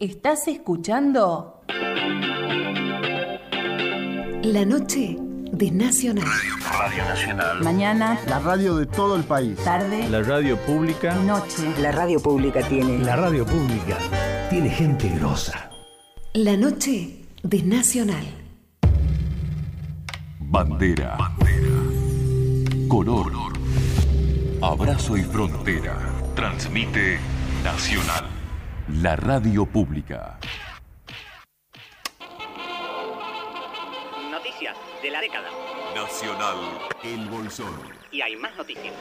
Estás escuchando La noche de Nacional. Radio Nacional. Mañana, La radio de todo el país. tarde, La radio pública. noche. La radio pública tiene. La radio pública tiene gente grosa. La noche de Nacional. Bandera. Color. Abrazo y frontera. Transmite Nacional. La radio pública. Noticias de la década. Nacional. El Bolsón. Y hay más noticias.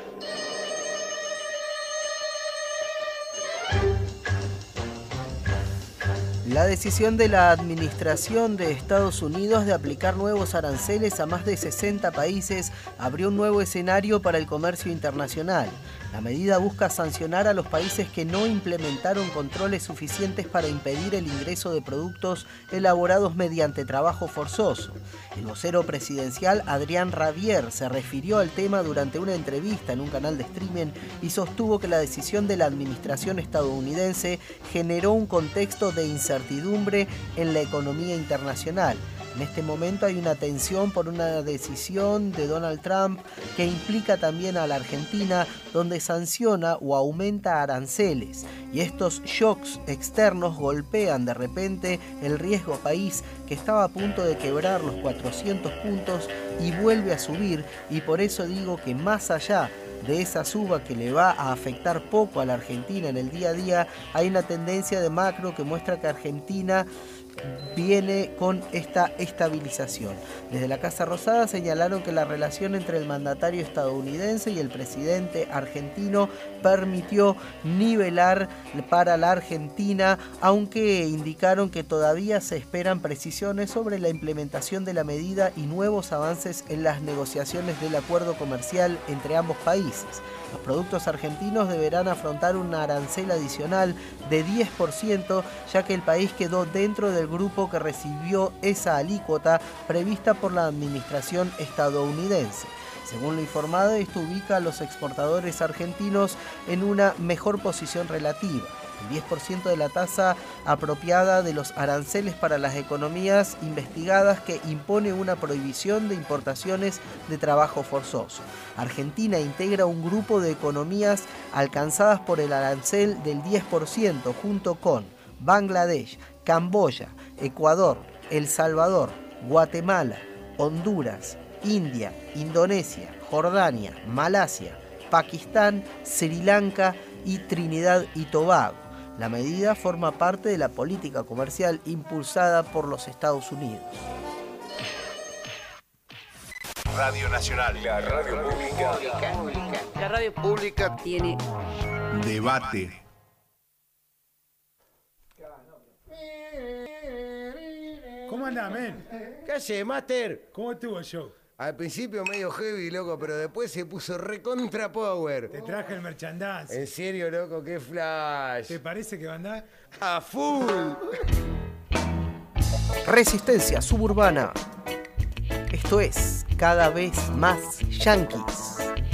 La decisión de la administración de Estados Unidos de aplicar nuevos aranceles a más de 60 países abrió un nuevo escenario para el comercio internacional. La medida busca sancionar a los países que no implementaron controles suficientes para impedir el ingreso de productos elaborados mediante trabajo forzoso. El vocero presidencial Adrián Rabier se refirió al tema durante una entrevista en un canal de streaming y sostuvo que la decisión de la administración estadounidense generó un contexto de incertidumbre en la economía internacional. En este momento hay una tensión por una decisión de Donald Trump que implica también a la Argentina, donde sanciona o aumenta aranceles. Y estos shocks externos golpean de repente el riesgo país que estaba a punto de quebrar los 400 puntos y vuelve a subir. Y por eso digo que más allá de esa suba que le va a afectar poco a la Argentina en el día a día, hay una tendencia de macro que muestra que Argentina viene con esta estabilización. Desde la Casa Rosada señalaron que la relación entre el mandatario estadounidense y el presidente argentino permitió nivelar para la Argentina, aunque indicaron que todavía se esperan precisiones sobre la implementación de la medida y nuevos avances en las negociaciones del acuerdo comercial entre ambos países. Los productos argentinos deberán afrontar un arancel adicional de 10%, ya que el país quedó dentro del grupo que recibió esa alícuota prevista por la administración estadounidense. Según lo informado, esto ubica a los exportadores argentinos en una mejor posición relativa. El 10% de la tasa apropiada de los aranceles para las economías investigadas que impone una prohibición de importaciones de trabajo forzoso. Argentina integra un grupo de economías alcanzadas por el arancel del 10% junto con Bangladesh, Camboya, Ecuador, El Salvador, Guatemala, Honduras, India, Indonesia, Jordania, Malasia, Pakistán, Sri Lanka y Trinidad y Tobago. La medida forma parte de la política comercial impulsada por los Estados Unidos. Radio Nacional. La radio pública. La radio pública Tiene Debate. ¿Cómo andás, men? ¿Qué hace, Master? ¿Cómo estuvo el show? Al principio medio heavy, loco, pero después se puso recontra power. Te traje el merchandise. En serio, loco, qué flash. ¿Te parece que va a andar? ¡A full! Resistencia suburbana. Esto es cada vez más yanquis.